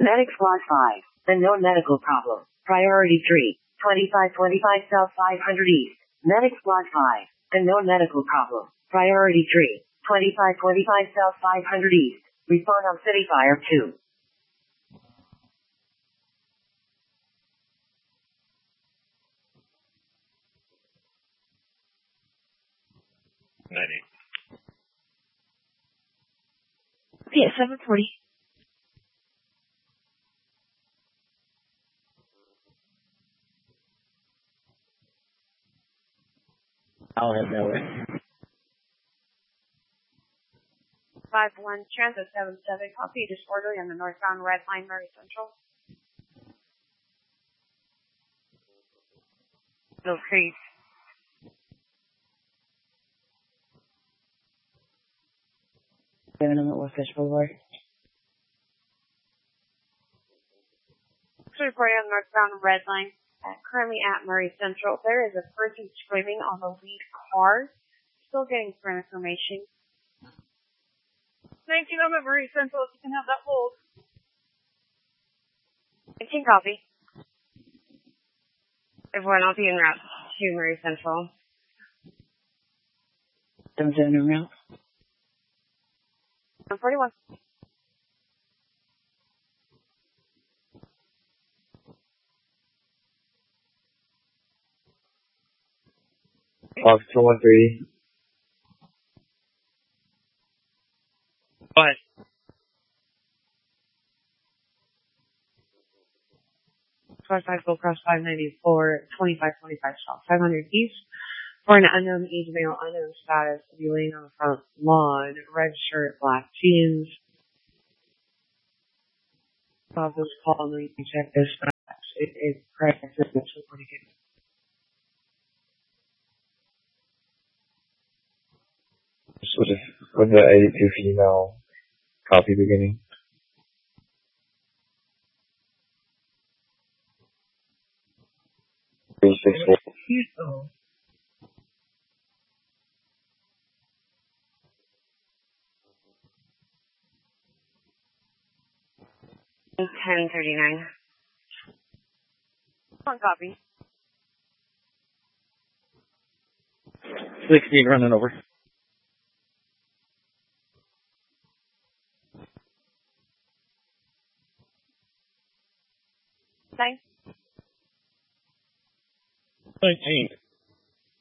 Medic Squad 5. Unknown medical problem. Priority 3. 2525 South 500 East. Medic Squad 5. Unknown medical problem. Priority 3. 2525 South 500 East. Respond on City Fire 2. Yeah, 740. I'll head that way. 5-1 Transit 7-7, copy, disorderly on the northbound red line, Murray Central. Middle Creek. I'm at Westfish Boulevard. Reporting on the northbound red line, currently at Murray Central. There is a person screaming on the lead car. Still getting some information. 19, I'm at Murray Central, if you can have that hold. 19, copy. Everyone, I'll be en route to Murray Central. 7-7 en route. 141. Fox 213. Go ahead. Go across 594, 2525 south, 500 east. For an unknown age male, unknown status, to be laying on the front lawn, red shirt, black jeans. This call, and you can check this. It is correct. It's reporting it. With the 82 female copy beginning. Three six four. 1039. One copy. 16 running over. Nine. 19.